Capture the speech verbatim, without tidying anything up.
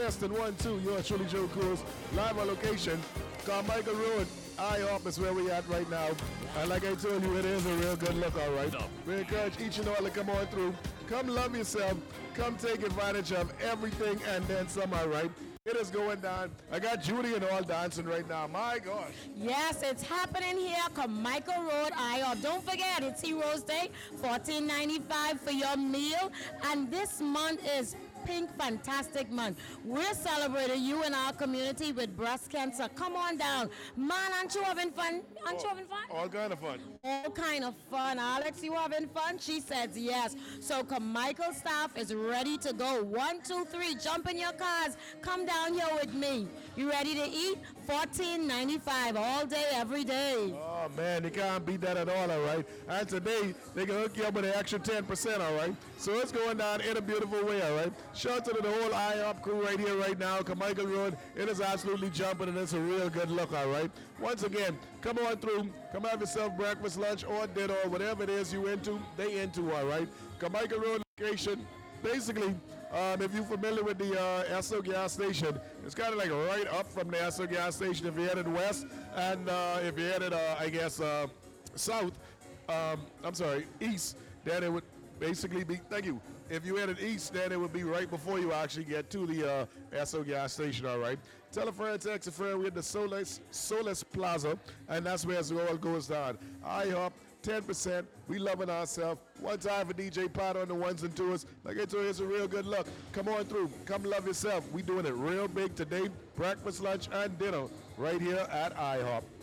Testing one, two. Yours truly, Joe Cruz. Live on location. Carmichael Road. IHOP is where we at right now. And like I told you, it is a real good look, all right. We encourage each and all to come on through. Come love yourself. Come take advantage of everything and then some, all right. It is going down. I got Judy and all dancing right now. My gosh. Yes, it's happening here, Carmichael Road, IHOP. Don't forget, it's Heroes Day, fourteen ninety-five for your meal. And this month is Pink Fantastic Month. We're celebrating you in our community with breast cancer. Come on down. Man, aren't you having fun? Aren't you having fun? All kind of fun. All kind of fun. Alex, you having fun? She says yes. So Carmichael staff is ready to go. One, two, three, jump in your cars. Come down here with me. You ready to eat? fourteen ninety-five all day, every day. Oh, man, they can't beat that at all, all right? And today, they can hook you up with an extra ten percent, all right? So it's going down in a beautiful way, all right? Shout out to the whole IHOP crew right here, right now. Carmichael Road, it is absolutely jumping, and it's a real good look, all right? Once again, come on through. Come have yourself breakfast, lunch, or dinner, or whatever it is you into, they into, all right? Carmichael Road location, basically, um, if you're familiar with the uh, Esso gas station, it's kind of like right up from the Esso gas station if you're headed west, and uh, if you're headed, uh, I guess, uh, south, um, I'm sorry, east, then it would basically be, thank you, if you headed east, then it would be right before you actually get to the uh, Esso gas station, all right? Tell a friend, text a friend, we're at the Solis, Solis Plaza, and that's where it all goes down. IHOP, ten percent. We loving ourselves. One time for D J Pot on the ones and twos. Like I told you, it's a real good look. Come on through. Come love yourself. We doing it real big today. Breakfast, lunch, and dinner right here at IHOP.